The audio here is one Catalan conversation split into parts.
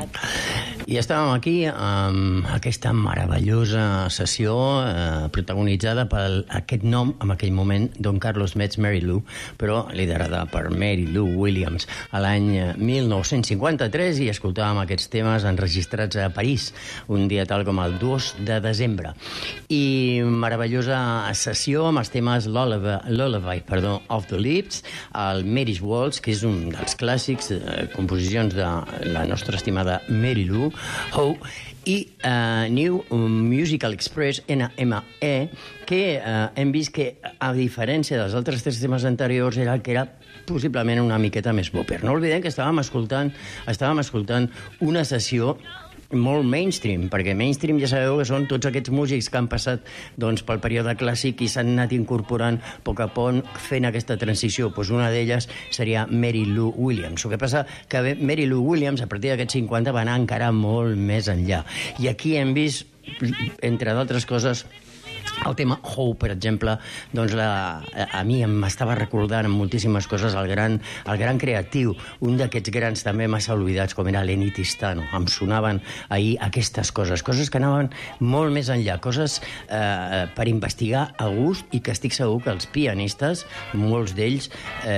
I estàvem aquí amb aquesta meravellosa sessió protagonitzada per aquest nom, en aquell moment, Don Carlos Metz Mary Lou, però liderada per Mary Lou Williams a l'any 1953, i escoltàvem aquests temes enregistrats a París, un dia tal com el 2 de desembre. I meravellosa sessió amb els temes Lullaby of the Lips, el Mary's Waltz, que és un dels clàssics, composicions de la nostra estimada Mary Lou, i New Musical Express, NME, que hem vist que, a diferència dels altres tres temes anteriors, era el que era possiblement una miqueta més bopper. No oblidem que estàvem escoltant una sessió molt mainstream, perquè mainstream ja sabeu que són tots aquests músics que han passat pel període clàssic i s'han anat incorporant a poc a poc fent aquesta transició. Una d'elles seria Mary Lou Williams. El que passa que Mary Lou Williams, a partir d'aquests 50, va anar encara molt més enllà. I aquí hem vist, entre d'altres coses, el tema How, per exemple, a mi m'estava recordant en moltíssimes coses el gran creatiu, un d'aquests grans també massa oblidats, com era Lenny Tristano. Em sonaven ahir aquestes coses que anaven molt més enllà, coses per investigar a gust, i que estic segur que els pianistes, molts d'ells,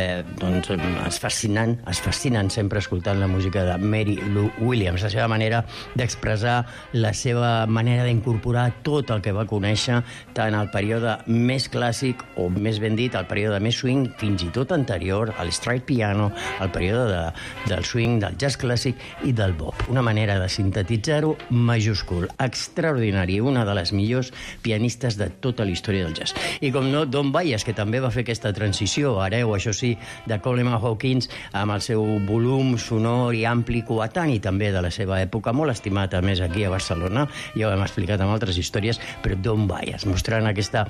es fascinen sempre escoltant la música de Mary Lou Williams, la seva manera d'expressar, la seva manera d'incorporar tot el que va conèixer, tant al període més clàssic, o més ben dit, al període més swing, fins i tot anterior, al stride piano, al període del swing, del jazz clàssic i del bop. Una manera de sintetitzar-ho majúscul, extraordinari, una de les millors pianistes de tota la història del jazz. I com no, Don Byas, que també va fer aquesta transició, hereu, això sí, de Coleman Hawkins, amb el seu volum sonor i ampli, coetani també de la seva època, molt estimat a més aquí a Barcelona, ja ho hem explicat en altres històries, però Don Byas, mostrant aquesta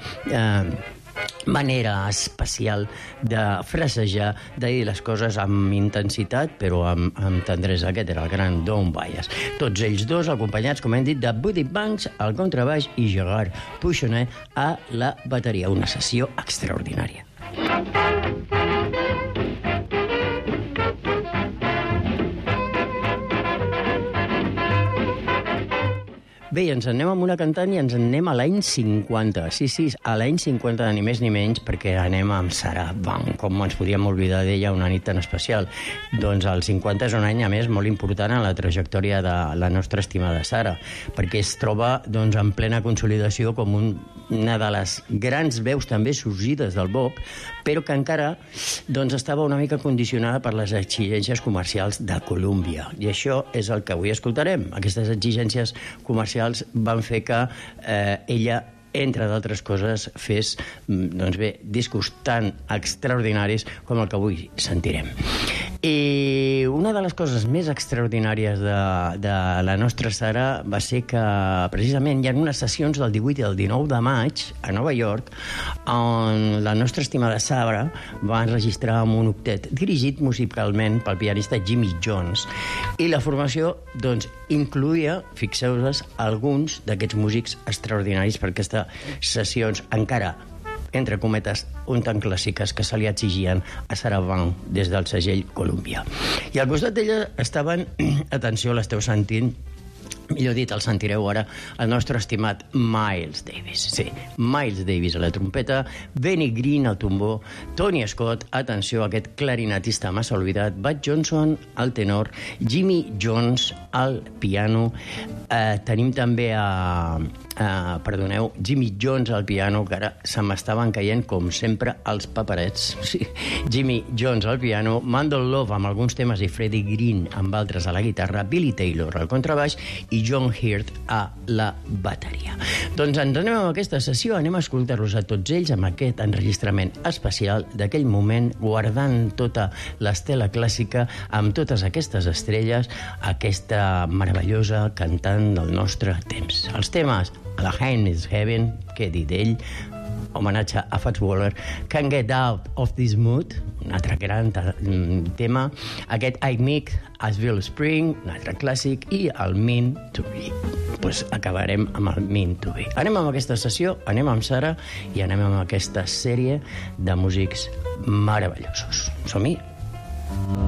manera especial de frasejar, de dir les coses amb intensitat, però amb tendresa. Aquest era el gran Don Byas. Tots ells dos acompanyats, com hem dit, de Buddy Banks al contrabaix i Gerard Pouchonnet a la bateria. Una sessió extraordinària. Bé, ens en anem amb una cantant i ens en anem a l'any 50. Sí, a l'any 50, ni més ni menys, perquè anem amb Sarah Vaughan. Com ens podíem oblidar d'ella una nit tan especial? Doncs el 50 és un any, a més, molt important en la trajectòria de la nostra estimada Sarah, perquè es troba en plena consolidació com una de les grans veus també sorgides del bop, però que encara estava una mica condicionada per les exigències comercials de Columbia. I això és el que avui escoltarem. Aquestes exigències comercials van fer que ella, entre d'altres coses, fes discos tan extraordinaris com el que avui sentirem. I una de les coses més extraordinàries de la nostra Sarah va ser que precisament hi ha unes sessions del 18 i del 19 de maig a Nova York on la nostra estimada Sarah va enregistrar amb un octet dirigit musicalment pel pianista Jimmy Jones, i la formació incloïa, fixeu-vos, alguns d'aquests músics extraordinaris per aquestes sessions encara, entre cometes, un tant clàssiques que se li exigien a Sarah Vaughan des del segell Columbia. I al costat d'ella estaven, atenció, l'esteu sentint, millor dit, el sentireu ara, el nostre estimat Miles Davis. Sí, Miles Davis a la trompeta, Benny Green al trombó, Tony Scott, atenció, aquest clarinetista massa oblidat, Bud Johnson al tenor, Jimmy Jones al piano, tenim també Jimmy Jones al piano, que ara se m'estaven caient, com sempre, els paperets. Sí. Jimmy Jones al piano, Mandel Love amb alguns temes i Freddie Green amb altres a la guitarra, Billy Taylor al contrabaix i John Hirt a la bateria. Doncs ens anem amb aquesta sessió, anem a escoltar-los a tots ells amb aquest enregistrament especial d'aquell moment, guardant tota l'estela clàssica amb totes aquestes estrelles, aquesta meravellosa cantant del nostre temps. Els temes A la Hand is Heaven, que he dit d'ell, homenatge a Fats Waller, Can't Get Out of This Mood, un altre gran tema, aquest I Meet Asheville Spring, un altre clàssic, i el Meant to Be. Doncs acabarem amb el Meant to Be. Anem amb aquesta sessió, anem amb Sarah i anem amb aquesta sèrie de músics meravellosos. Som-hi!